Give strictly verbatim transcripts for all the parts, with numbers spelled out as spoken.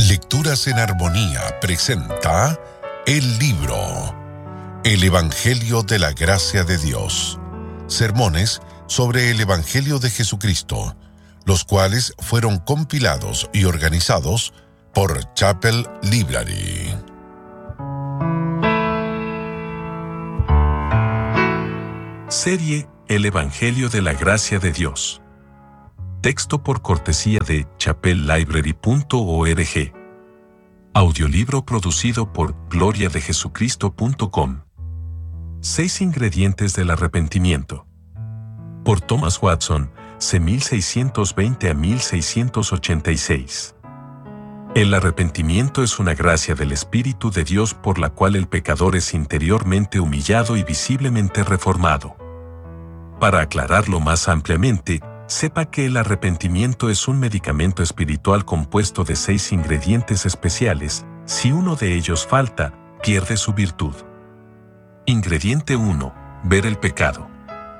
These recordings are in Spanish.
Lecturas en Armonía presenta el libro El Evangelio de la Gracia de Dios. Sermones sobre el Evangelio de Jesucristo, los cuales fueron compilados y organizados por Chapel Library. Serie El Evangelio de la Gracia de Dios. Texto por cortesía de chapel library punto org. Audiolibro producido por gloria de jesucristo punto com. Seis ingredientes del arrepentimiento. Por Thomas Watson, C mil seiscientos veinte a mil seiscientos ochenta y seis. El arrepentimiento es una gracia del Espíritu de Dios por la cual el pecador es interiormente humillado y visiblemente reformado. Para aclararlo más ampliamente, sepa que el arrepentimiento es un medicamento espiritual compuesto de seis ingredientes especiales. Si uno de ellos falta, pierde su virtud. Ingrediente uno. Ver el pecado.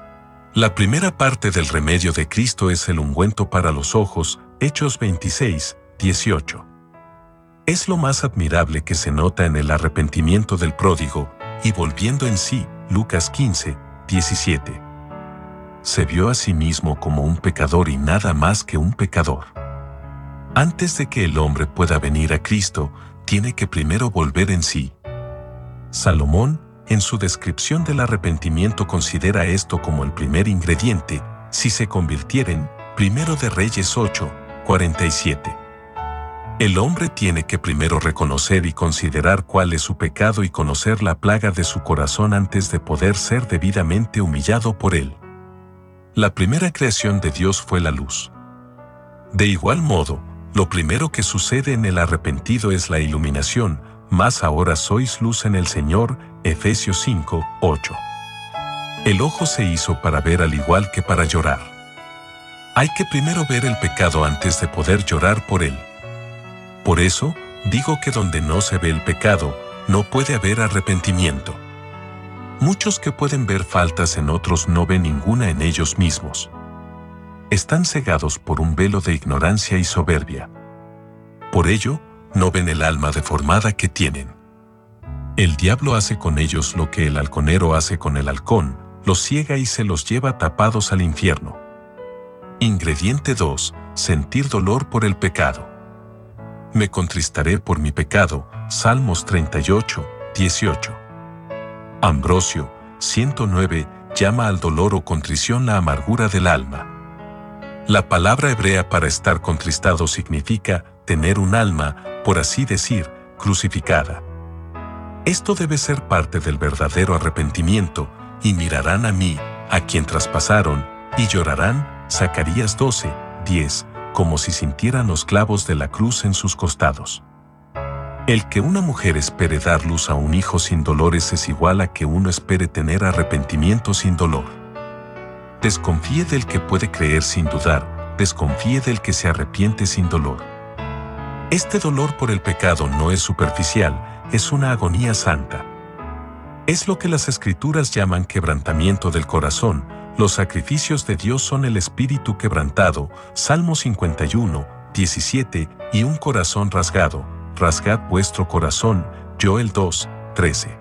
La primera parte del remedio de Cristo es el ungüento para los ojos, Hechos veintiséis, dieciocho. Es lo más admirable que se nota en el arrepentimiento del pródigo, y volviendo en sí, Lucas quince, diecisiete. Se vio a sí mismo como un pecador y nada más que un pecador. Antes de que el hombre pueda venir a Cristo, tiene que primero volver en sí. Salomón, en su descripción del arrepentimiento, considera esto como el primer ingrediente, si se convirtieren, primero de Reyes ocho, cuarenta y siete. El hombre tiene que primero reconocer y considerar cuál es su pecado y conocer la plaga de su corazón antes de poder ser debidamente humillado por él. La primera creación de Dios fue la luz. De igual modo, lo primero que sucede en el arrepentido es la iluminación, mas ahora sois luz en el Señor, Efesios cinco, ocho. El ojo se hizo para ver al igual que para llorar. Hay que primero ver el pecado antes de poder llorar por él. Por eso, digo que donde no se ve el pecado, no puede haber arrepentimiento. Muchos que pueden ver faltas en otros no ven ninguna en ellos mismos. Están cegados por un velo de ignorancia y soberbia. Por ello, no ven el alma deformada que tienen. El diablo hace con ellos lo que el halconero hace con el halcón, los ciega y se los lleva tapados al infierno. Ingrediente dos. Sentir dolor por el pecado. Me contristaré por mi pecado, Salmos treinta y ocho, dieciocho. Ambrosio, ciento nueve, llama al dolor o contrición la amargura del alma. La palabra hebrea para estar contristado significa tener un alma, por así decir, crucificada. Esto debe ser parte del verdadero arrepentimiento, y mirarán a mí, a quien traspasaron, y llorarán, Zacarías doce, diez, como si sintieran los clavos de la cruz en sus costados. El que una mujer espere dar luz a un hijo sin dolores es igual a que uno espere tener arrepentimiento sin dolor. Desconfíe del que puede creer sin dudar, desconfíe del que se arrepiente sin dolor. Este dolor por el pecado no es superficial, es una agonía santa. Es lo que las Escrituras llaman quebrantamiento del corazón. Los sacrificios de Dios son el espíritu quebrantado, Salmo cincuenta y uno, diecisiete, y un corazón rasgado. Rasgad vuestro corazón, Joel dos, trece.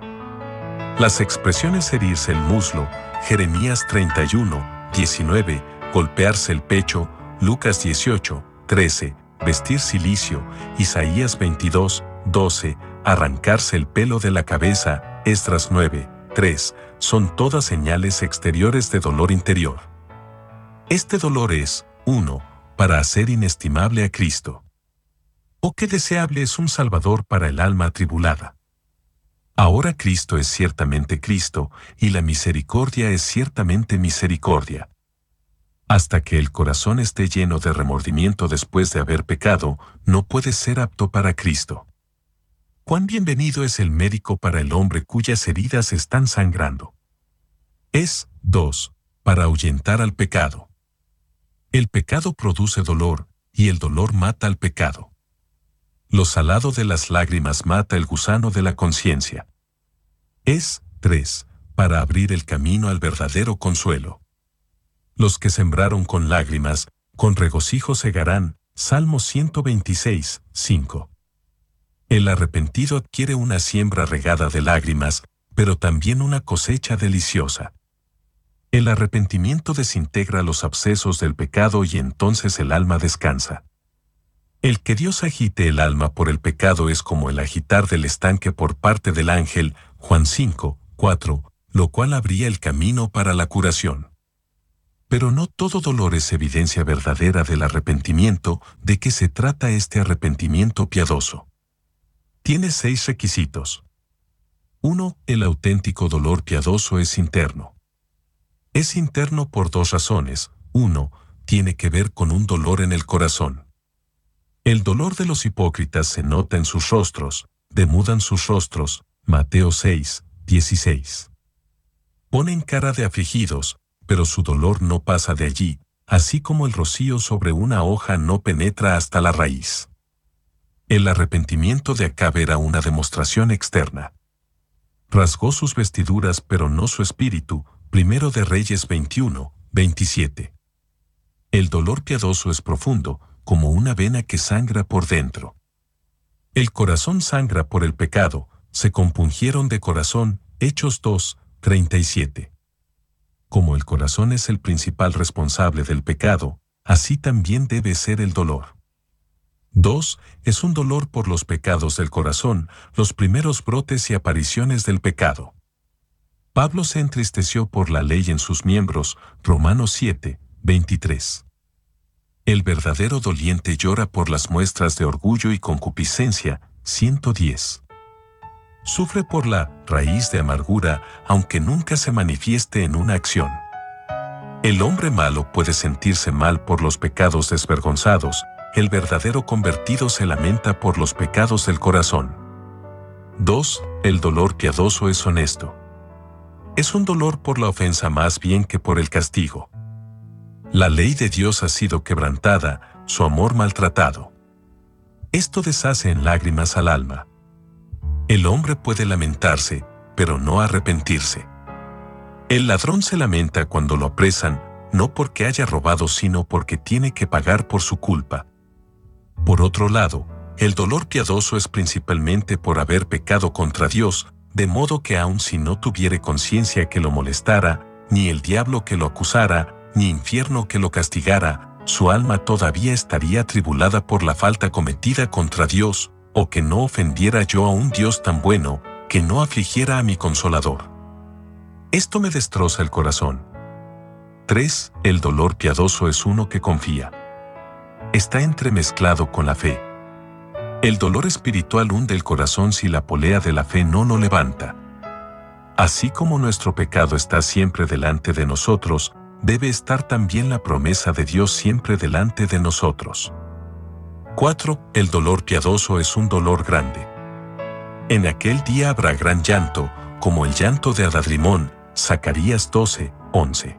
Las expresiones herirse el muslo, Jeremías treinta y uno, diecinueve, golpearse el pecho, Lucas dieciocho, trece, vestir cilicio, Isaías veintidós, doce, arrancarse el pelo de la cabeza, Esdras nueve, tres, son todas señales exteriores de dolor interior. Este dolor es, uno, para hacer inestimable a Cristo. Oh, qué deseable es un Salvador para el alma atribulada. Ahora Cristo es ciertamente Cristo, y la misericordia es ciertamente misericordia. Hasta que el corazón esté lleno de remordimiento después de haber pecado, no puede ser apto para Cristo. Cuán bienvenido es el médico para el hombre cuyas heridas están sangrando. Es, dos, para ahuyentar al pecado. El pecado produce dolor, y el dolor mata al pecado. Lo salado de las lágrimas mata el gusano de la conciencia. Es, tres, para abrir el camino al verdadero consuelo. Los que sembraron con lágrimas, con regocijo segarán, Salmo ciento veintiséis, cinco. El arrepentido adquiere una siembra regada de lágrimas, pero también una cosecha deliciosa. El arrepentimiento desintegra los abscesos del pecado y entonces el alma descansa. El que Dios agite el alma por el pecado es como el agitar del estanque por parte del ángel, Juan cinco, cuatro, lo cual abría el camino para la curación. Pero no todo dolor es evidencia verdadera del arrepentimiento. ¿De qué se trata este arrepentimiento piadoso? Tiene seis requisitos. uno. El auténtico dolor piadoso es interno. Es interno por dos razones. uno. Tiene que ver con un dolor en el corazón. El dolor de los hipócritas se nota en sus rostros, demudan sus rostros, Mateo seis, dieciséis. Ponen cara de afligidos, pero su dolor no pasa de allí, así como el rocío sobre una hoja no penetra hasta la raíz. El arrepentimiento de Acab era una demostración externa. Rasgó sus vestiduras pero no su espíritu, Primero de Reyes veintiuno, veintisiete. El dolor piadoso es profundo, como una vena que sangra por dentro. El corazón sangra por el pecado, se compungieron de corazón, Hechos dos, treinta y siete. Como el corazón es el principal responsable del pecado, así también debe ser el dolor. dos. Es un dolor por los pecados del corazón, los primeros brotes y apariciones del pecado. Pablo se entristeció por la ley en sus miembros, Romanos siete, veintitrés. El verdadero doliente llora por las muestras de orgullo y concupiscencia, ciento diez. Sufre por la raíz de amargura, aunque nunca se manifieste en una acción. El hombre malo puede sentirse mal por los pecados desvergonzados, el verdadero convertido se lamenta por los pecados del corazón. dos. El dolor piadoso es honesto. Es un dolor por la ofensa más bien que por el castigo. La ley de Dios ha sido quebrantada, su amor maltratado. Esto deshace en lágrimas al alma. El hombre puede lamentarse, pero no arrepentirse. El ladrón se lamenta cuando lo apresan, no porque haya robado sino porque tiene que pagar por su culpa. Por otro lado, el dolor piadoso es principalmente por haber pecado contra Dios, de modo que aun si no tuviere conciencia que lo molestara, ni el diablo que lo acusara, ni infierno que lo castigara, su alma todavía estaría atribulada por la falta cometida contra Dios, o que no ofendiera yo a un Dios tan bueno, que no afligiera a mi consolador. Esto me destroza el corazón. tres. El dolor piadoso es uno que confía. Está entremezclado con la fe. El dolor espiritual hunde el corazón si la polea de la fe no lo levanta. Así como nuestro pecado está siempre delante de nosotros, debe estar también la promesa de Dios siempre delante de nosotros. cuatro. El dolor piadoso es un dolor grande. En aquel día habrá gran llanto, como el llanto de Adadrimón, Zacarías doce, once.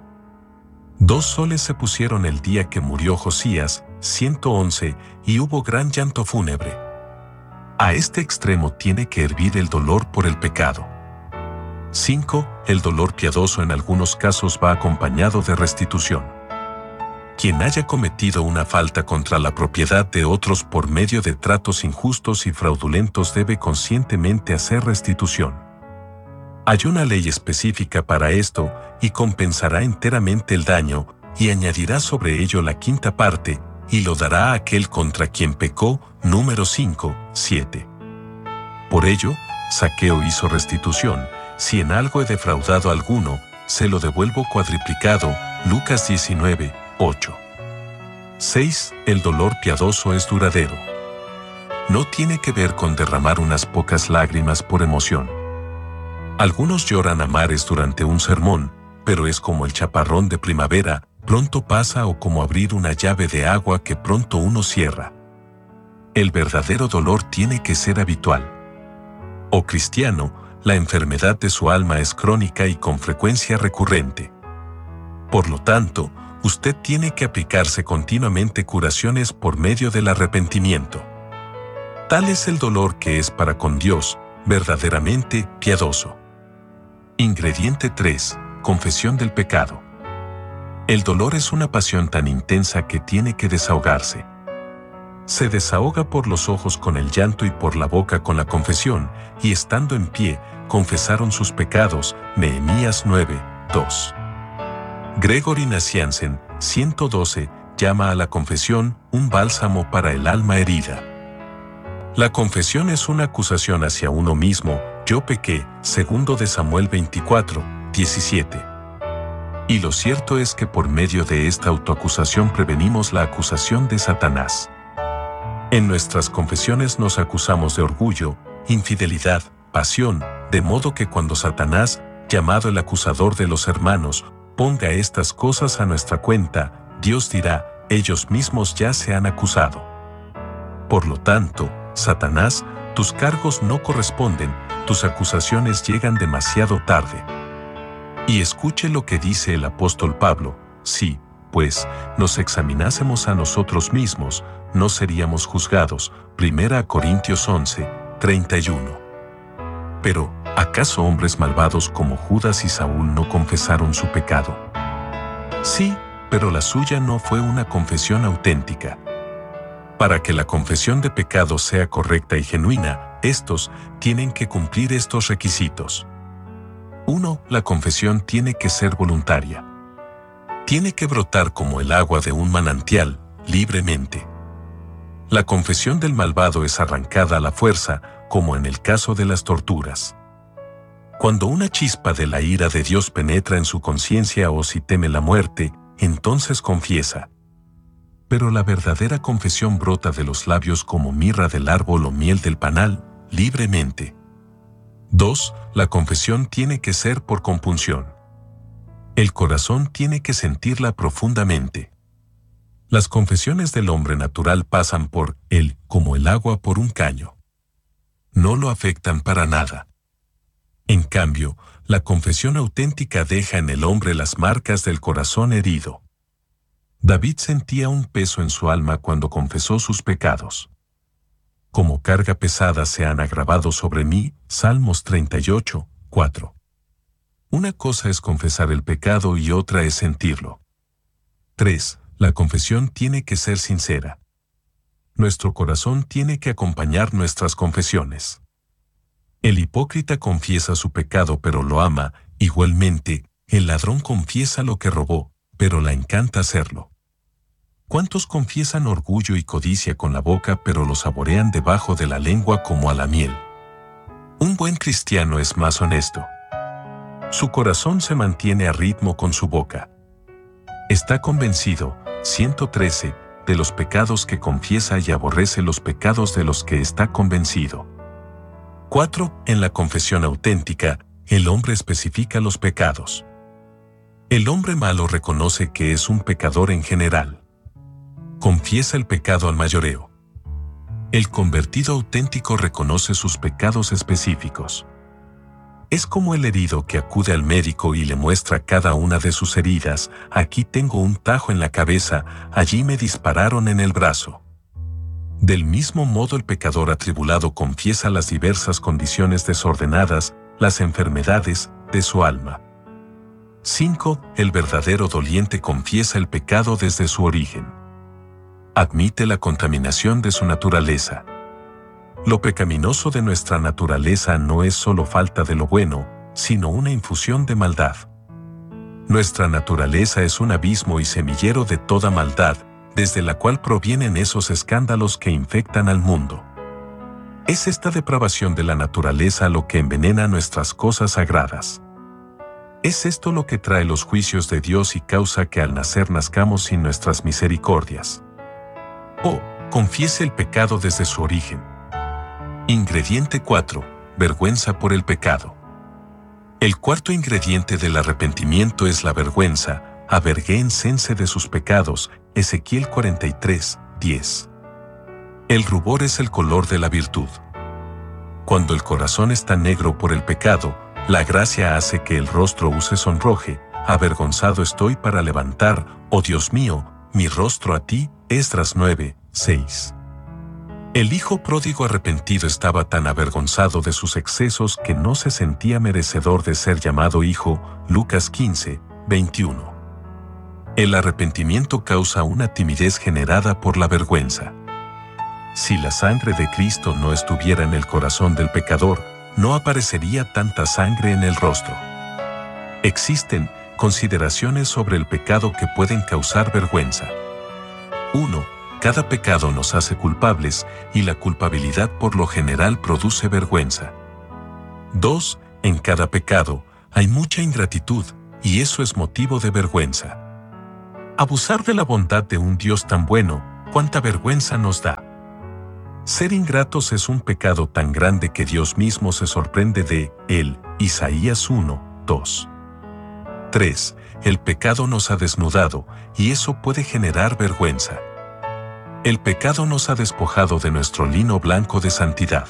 Dos soles se pusieron el día que murió Josías, ciento once, y hubo gran llanto fúnebre. A este extremo tiene que hervir el dolor por el pecado. cinco. El dolor piadoso en algunos casos va acompañado de restitución. Quien haya cometido una falta contra la propiedad de otros por medio de tratos injustos y fraudulentos debe conscientemente hacer restitución. Hay una ley específica para esto y compensará enteramente el daño y añadirá sobre ello la quinta parte y lo dará a aquel contra quien pecó, número cinco, siete. Por ello, Zaqueo hizo restitución. Si en algo he defraudado a alguno, se lo devuelvo cuadriplicado, Lucas diecinueve, ocho. seis. El dolor piadoso es duradero. No tiene que ver con derramar unas pocas lágrimas por emoción. Algunos lloran a mares durante un sermón, pero es como el chaparrón de primavera, pronto pasa, o como abrir una llave de agua que pronto uno cierra. El verdadero dolor tiene que ser habitual. Oh cristiano, la enfermedad de su alma es crónica y con frecuencia recurrente. Por lo tanto, usted tiene que aplicarse continuamente curaciones por medio del arrepentimiento. Tal es el dolor que es para con Dios, verdaderamente piadoso. Ingrediente tres. Confesión del pecado. El dolor es una pasión tan intensa que tiene que desahogarse. Se desahoga por los ojos con el llanto y por la boca con la confesión, y estando en pie, confesaron sus pecados. Nehemías nueve, dos. Gregory Naciancen, ciento doce, llama a la confesión un bálsamo para el alma herida. La confesión es una acusación hacia uno mismo. Yo pequé, segundo de Samuel veinticuatro, diecisiete. Y lo cierto es que por medio de esta autoacusación prevenimos la acusación de Satanás. En nuestras confesiones nos acusamos de orgullo, infidelidad, pasión, de modo que cuando Satanás, llamado el acusador de los hermanos, ponga estas cosas a nuestra cuenta, Dios dirá, ellos mismos ya se han acusado. Por lo tanto, Satanás, tus cargos no corresponden, tus acusaciones llegan demasiado tarde. Y escuche lo que dice el apóstol Pablo: si, pues, nos examinásemos a nosotros mismos, no seríamos juzgados. Primera Corintios once, treinta y uno. Pero, ¿acaso hombres malvados como Judas y Saúl no confesaron su pecado? Sí, pero la suya no fue una confesión auténtica. Para que la confesión de pecado sea correcta y genuina, estos tienen que cumplir estos requisitos. uno. La confesión tiene que ser voluntaria. Tiene que brotar como el agua de un manantial, libremente. La confesión del malvado es arrancada a la fuerza, como en el caso de las torturas. Cuando una chispa de la ira de Dios penetra en su conciencia o si teme la muerte, entonces confiesa. Pero la verdadera confesión brota de los labios como mirra del árbol o miel del panal, libremente. dos. La confesión tiene que ser por compunción. El corazón tiene que sentirla profundamente. Las confesiones del hombre natural pasan por él como el agua por un caño. No lo afectan para nada. En cambio, la confesión auténtica deja en el hombre las marcas del corazón herido. David sentía un peso en su alma cuando confesó sus pecados. Como carga pesada se han agravado sobre mí. Salmos treinta y ocho, cuatro. Una cosa es confesar el pecado y otra es sentirlo. tres. La confesión tiene que ser sincera. Nuestro corazón tiene que acompañar nuestras confesiones. El hipócrita confiesa su pecado pero lo ama. Igualmente, el ladrón confiesa lo que robó, pero le encanta hacerlo. ¿Cuántos confiesan orgullo y codicia con la boca pero lo saborean debajo de la lengua como a la miel? Un buen cristiano es más honesto. Su corazón se mantiene a ritmo con su boca. Está convencido, ciento trece, de los pecados que confiesa y aborrece los pecados de los que está convencido. cuatro. En la confesión auténtica, el hombre especifica los pecados. El hombre malo reconoce que es un pecador en general. Confiesa el pecado al mayoreo. El convertido auténtico reconoce sus pecados específicos. Es como el herido que acude al médico y le muestra cada una de sus heridas. Aquí tengo un tajo en la cabeza, allí me dispararon en el brazo. Del mismo modo el pecador atribulado confiesa las diversas condiciones desordenadas, las enfermedades de su alma. cinco. El verdadero doliente confiesa el pecado desde su origen. Admite la contaminación de su naturaleza. Lo pecaminoso de nuestra naturaleza no es solo falta de lo bueno, sino una infusión de maldad. Nuestra naturaleza es un abismo y semillero de toda maldad, desde la cual provienen esos escándalos que infectan al mundo. Es esta depravación de la naturaleza lo que envenena nuestras cosas sagradas. Es esto lo que trae los juicios de Dios y causa que al nacer nazcamos sin nuestras misericordias. Oh, confiese el pecado desde su origen. Ingrediente cuatro. Vergüenza por el pecado. El cuarto ingrediente del arrepentimiento es la vergüenza. Avergüéncense de sus pecados. Ezequiel cuarenta y tres, diez. El rubor es el color de la virtud. Cuando el corazón está negro por el pecado, la gracia hace que el rostro use sonroje. Avergonzado estoy para levantar, oh Dios mío, mi rostro a ti. Esdras nueve, seis. El hijo pródigo arrepentido estaba tan avergonzado de sus excesos que no se sentía merecedor de ser llamado hijo. Lucas quince, veintiuno. El arrepentimiento causa una timidez generada por la vergüenza. Si la sangre de Cristo no estuviera en el corazón del pecador, no aparecería tanta sangre en el rostro. Existen consideraciones sobre el pecado que pueden causar vergüenza. uno. Cada pecado nos hace culpables y la culpabilidad por lo general produce vergüenza. dos. En cada pecado hay mucha ingratitud y eso es motivo de vergüenza. Abusar de la bondad de un Dios tan bueno, cuánta vergüenza nos da. Ser ingratos es un pecado tan grande que Dios mismo se sorprende de él. Isaías uno, dos. tres. El pecado nos ha desnudado y eso puede generar vergüenza. El pecado nos ha despojado de nuestro lino blanco de santidad.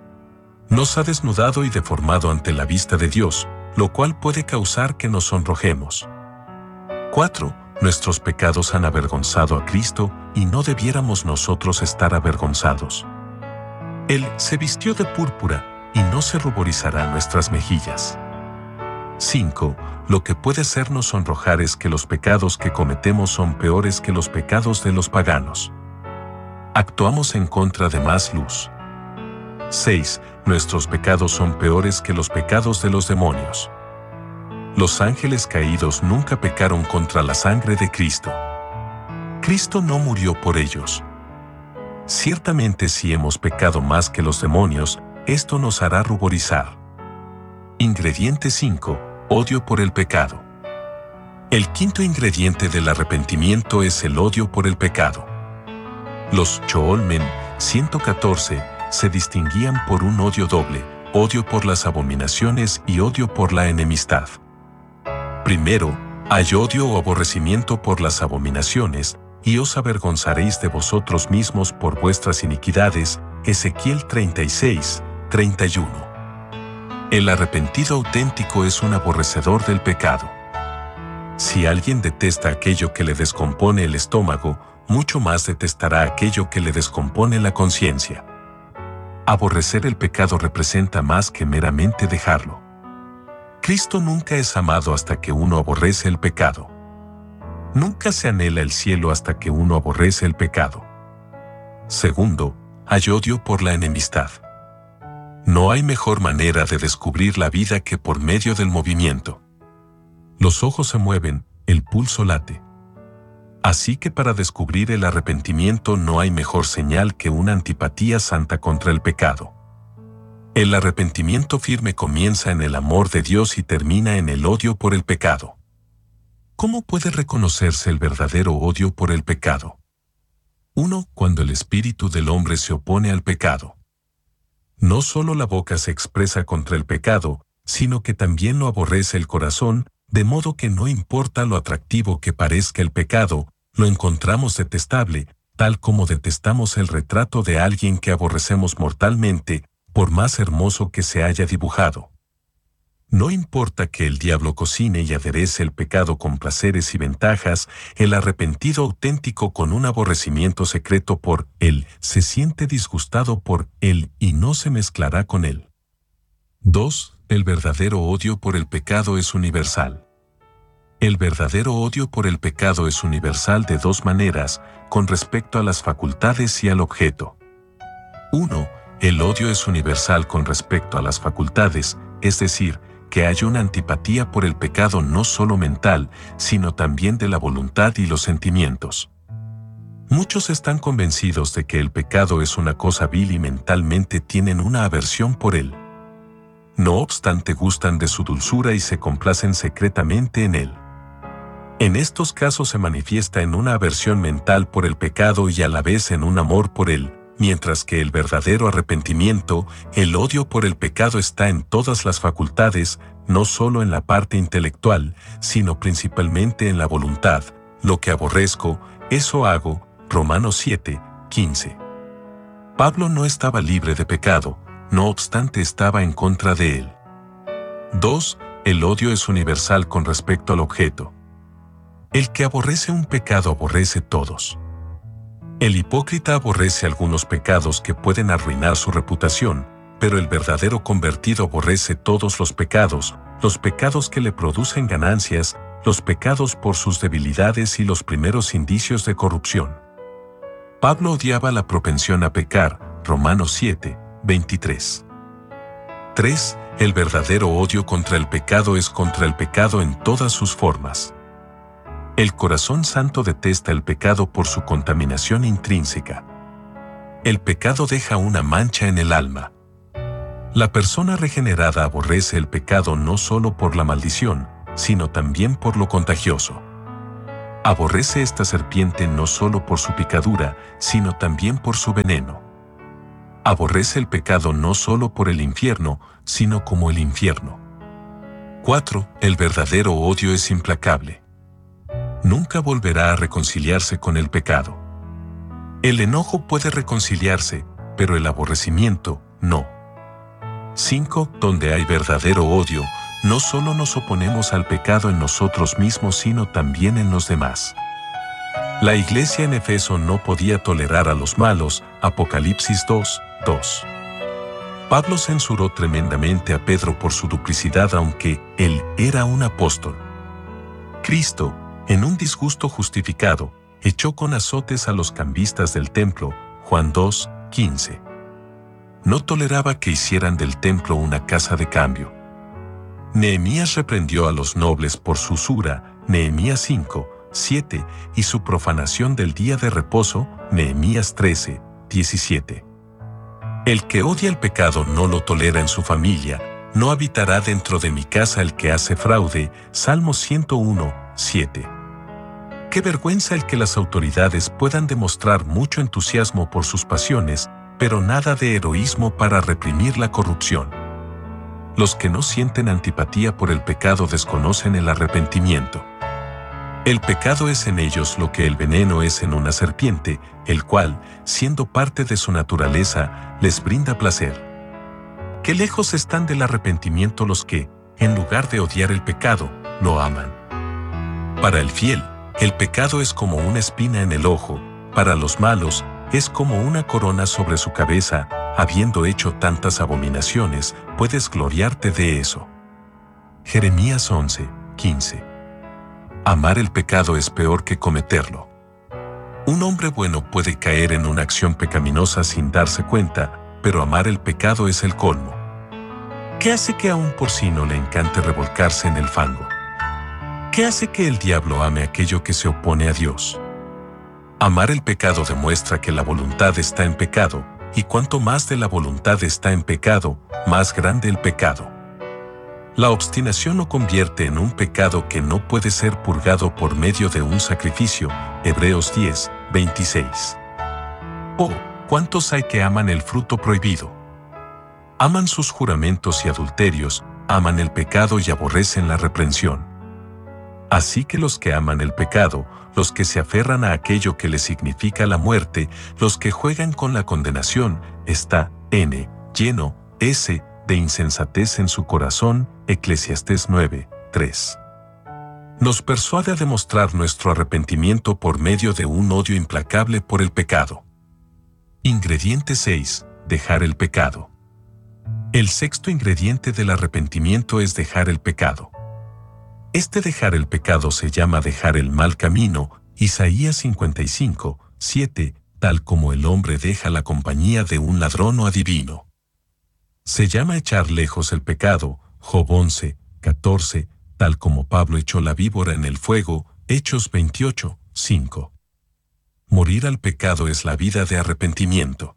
Nos ha desnudado y deformado ante la vista de Dios, lo cual puede causar que nos sonrojemos. cuatro. Nuestros pecados han avergonzado a Cristo y no debiéramos nosotros estar avergonzados. Él se vistió de púrpura y no se ruborizará nuestras mejillas. cinco. Lo que puede hacernos sonrojar es que los pecados que cometemos son peores que los pecados de los paganos. Actuamos en contra de más luz. seis. Nuestros pecados son peores que los pecados de los demonios. Los ángeles caídos nunca pecaron contra la sangre de Cristo. Cristo no murió por ellos. Ciertamente si hemos pecado más que los demonios, esto nos hará ruborizar. Ingrediente cinco. Odio por el pecado. El quinto ingrediente del arrepentimiento es el odio por el pecado. Los Choolmen ciento catorce se distinguían por un odio doble, odio por las abominaciones y odio por la enemistad. Primero, hay odio o aborrecimiento por las abominaciones, y os avergonzaréis de vosotros mismos por vuestras iniquidades. Ezequiel treinta y seis, treinta y uno. El arrepentido auténtico es un aborrecedor del pecado. Si alguien detesta aquello que le descompone el estómago, mucho más detestará aquello que le descompone la conciencia. Aborrecer el pecado representa más que meramente dejarlo. Cristo nunca es amado hasta que uno aborrece el pecado. Nunca se anhela el cielo hasta que uno aborrece el pecado. Segundo, hay odio por la enemistad. No hay mejor manera de descubrir la vida que por medio del movimiento. Los ojos se mueven, el pulso late. Así que para descubrir el arrepentimiento no hay mejor señal que una antipatía santa contra el pecado. El arrepentimiento firme comienza en el amor de Dios y termina en el odio por el pecado. ¿Cómo puede reconocerse el verdadero odio por el pecado? uno. Cuando el espíritu del hombre se opone al pecado. No solo la boca se expresa contra el pecado, sino que también lo aborrece el corazón, de modo que no importa lo atractivo que parezca el pecado, lo encontramos detestable, tal como detestamos el retrato de alguien que aborrecemos mortalmente, por más hermoso que se haya dibujado. No importa que el diablo cocine y aderece el pecado con placeres y ventajas, el arrepentido auténtico con un aborrecimiento secreto por él se siente disgustado por él y no se mezclará con él. dos. El verdadero odio por el pecado es universal. El verdadero odio por el pecado es universal de dos maneras, con respecto a las facultades y al objeto. uno. El odio es universal con respecto a las facultades, es decir, que hay una antipatía por el pecado no solo mental, sino también de la voluntad y los sentimientos. Muchos están convencidos de que el pecado es una cosa vil y mentalmente tienen una aversión por él. No obstante, gustan de su dulzura y se complacen secretamente en él. En estos casos se manifiesta en una aversión mental por el pecado y a la vez en un amor por él, mientras que el verdadero arrepentimiento, el odio por el pecado está en todas las facultades, no solo en la parte intelectual, sino principalmente en la voluntad. Lo que aborrezco, eso hago. Romanos siete, quince. Pablo no estaba libre de pecado, no obstante estaba en contra de él. dos. El odio es universal con respecto al objeto. El que aborrece un pecado aborrece todos. El hipócrita aborrece algunos pecados que pueden arruinar su reputación, pero el verdadero convertido aborrece todos los pecados, los pecados que le producen ganancias, los pecados por sus debilidades y los primeros indicios de corrupción. Pablo odiaba la propensión a pecar, Romanos siete, veintitrés. tres. El verdadero odio contra el pecado es contra el pecado en todas sus formas. El corazón santo detesta el pecado por su contaminación intrínseca. El pecado deja una mancha en el alma. La persona regenerada aborrece el pecado no solo por la maldición, sino también por lo contagioso. Aborrece esta serpiente no solo por su picadura, sino también por su veneno. Aborrece el pecado no solo por el infierno, sino como el infierno. cuatro. El verdadero odio es implacable. Nunca volverá a reconciliarse con el pecado. El enojo puede reconciliarse, pero el aborrecimiento, no. cinco. Donde hay verdadero odio, no solo nos oponemos al pecado en nosotros mismos, sino también en los demás. La iglesia en Efeso no podía tolerar a los malos, Apocalipsis dos, dos. Pablo censuró tremendamente a Pedro por su duplicidad, aunque él era un apóstol. Cristo, en un disgusto justificado, echó con azotes a los cambistas del templo, Juan dos, quince. No toleraba que hicieran del templo una casa de cambio. Nehemías reprendió a los nobles por su usura, Nehemías cinco, siete, y su profanación del día de reposo, Nehemías trece, diecisiete. El que odia el pecado no lo tolera en su familia, no habitará dentro de mi casa el que hace fraude, Salmo ciento uno, siete. Qué vergüenza el que las autoridades puedan demostrar mucho entusiasmo por sus pasiones, pero nada de heroísmo para reprimir la corrupción. Los que no sienten antipatía por el pecado desconocen el arrepentimiento. El pecado es en ellos lo que el veneno es en una serpiente, el cual, siendo parte de su naturaleza, les brinda placer. Qué lejos están del arrepentimiento los que, en lugar de odiar el pecado, lo aman. Para el fiel, el pecado es como una espina en el ojo, para los malos, es como una corona sobre su cabeza. Habiendo hecho tantas abominaciones, puedes gloriarte de eso. Jeremías once, quince. Amar el pecado es peor que cometerlo. Un hombre bueno puede caer en una acción pecaminosa sin darse cuenta, pero amar el pecado es el colmo. ¿Qué hace que a un porcino le encante revolcarse en el fango? ¿Qué hace que el diablo ame aquello que se opone a Dios? Amar el pecado demuestra que la voluntad está en pecado, y cuanto más de la voluntad está en pecado, más grande el pecado. La obstinación lo convierte en un pecado que no puede ser purgado por medio de un sacrificio, Hebreos diez, veintiséis. Oh, ¿cuántos hay que aman el fruto prohibido? Aman sus juramentos y adulterios, aman el pecado y aborrecen la reprensión. Así que los que aman el pecado, los que se aferran a aquello que les significa la muerte, los que juegan con la condenación, está, N, lleno, S, de insensatez en su corazón, Eclesiastés nueve, tres. Nos persuade a demostrar nuestro arrepentimiento por medio de un odio implacable por el pecado. Ingrediente seis. Dejar el pecado. El sexto ingrediente del arrepentimiento es dejar el pecado. Este dejar el pecado se llama dejar el mal camino, Isaías cincuenta y cinco, siete, tal como el hombre deja la compañía de un ladrón o adivino. Se llama echar lejos el pecado, Job once, catorce, tal como Pablo echó la víbora en el fuego, Hechos veintiocho, cinco. Morir al pecado es la vida de arrepentimiento.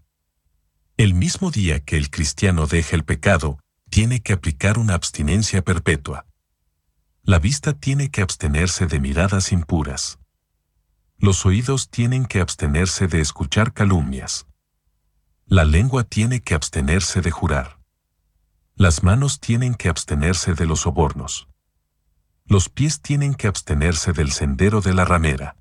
El mismo día que el cristiano deja el pecado, tiene que aplicar una abstinencia perpetua. La vista tiene que abstenerse de miradas impuras. Los oídos tienen que abstenerse de escuchar calumnias. La lengua tiene que abstenerse de jurar. Las manos tienen que abstenerse de los sobornos. Los pies tienen que abstenerse del sendero de la ramera.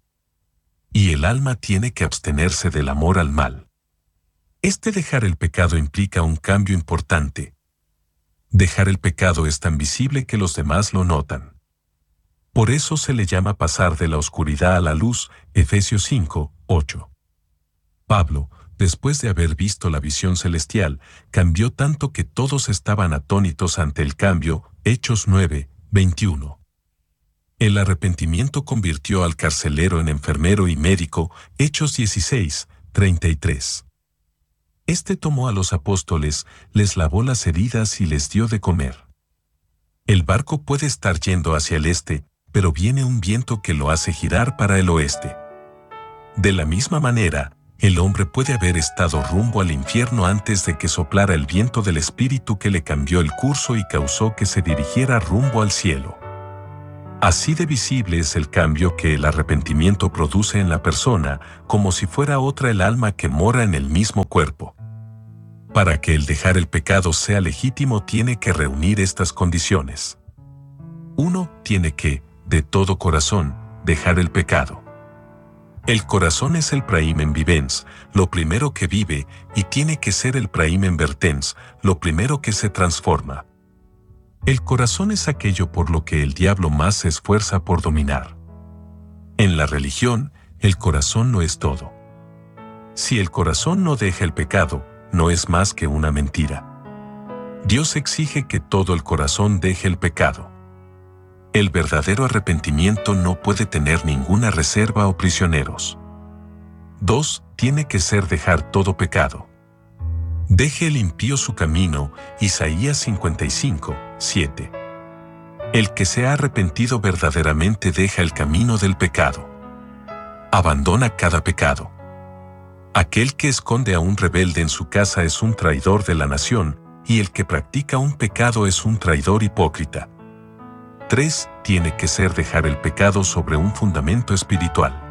Y el alma tiene que abstenerse del amor al mal. Este dejar el pecado implica un cambio importante. Dejar el pecado es tan visible que los demás lo notan. Por eso se le llama pasar de la oscuridad a la luz, Efesios cinco, ocho. Pablo, después de haber visto la visión celestial, cambió tanto que todos estaban atónitos ante el cambio, Hechos nueve, veintiuno. El arrepentimiento convirtió al carcelero en enfermero y médico, Hechos dieciséis, treinta y tres. Este tomó a los apóstoles, les lavó las heridas y les dio de comer. El barco puede estar yendo hacia el este, pero viene un viento que lo hace girar para el oeste. De la misma manera, el hombre puede haber estado rumbo al infierno antes de que soplara el viento del Espíritu que le cambió el curso y causó que se dirigiera rumbo al cielo. Así de visible es el cambio que el arrepentimiento produce en la persona, como si fuera otra el alma que mora en el mismo cuerpo. Para que el dejar el pecado sea legítimo tiene que reunir estas condiciones. Uno tiene que, de todo corazón, dejar el pecado. El corazón es el praemen vivens, lo primero que vive, y tiene que ser el praemen vertens, lo primero que se transforma. El corazón es aquello por lo que el diablo más se esfuerza por dominar. En la religión, el corazón no es todo. Si el corazón no deja el pecado, no es más que una mentira. Dios exige que todo el corazón deje el pecado. El verdadero arrepentimiento no puede tener ninguna reserva o prisioneros. Dos, tiene que ser dejar todo pecado. Deje el impío su camino, Isaías cincuenta y cinco, siete. El que se ha arrepentido verdaderamente deja el camino del pecado. Abandona cada pecado. Aquel que esconde a un rebelde en su casa es un traidor de la nación, y el que practica un pecado es un traidor hipócrita. tres. Tiene que ser dejar el pecado sobre un fundamento espiritual.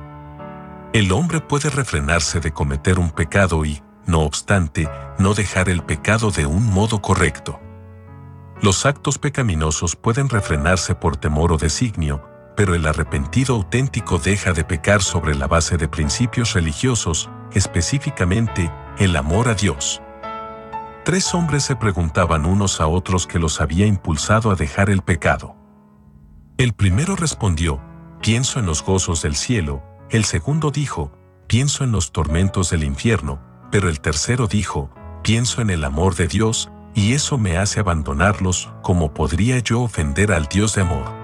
El hombre puede refrenarse de cometer un pecado y, no obstante, no dejar el pecado de un modo correcto. Los actos pecaminosos pueden refrenarse por temor o designio, pero el arrepentido auténtico deja de pecar sobre la base de principios religiosos, específicamente, el amor a Dios. Tres hombres se preguntaban unos a otros qué los había impulsado a dejar el pecado. El primero respondió, pienso en los gozos del cielo, el segundo dijo, pienso en los tormentos del infierno, pero el tercero dijo, pienso en el amor de Dios, y eso me hace abandonarlos. ¿Cómo podría yo ofender al Dios de amor?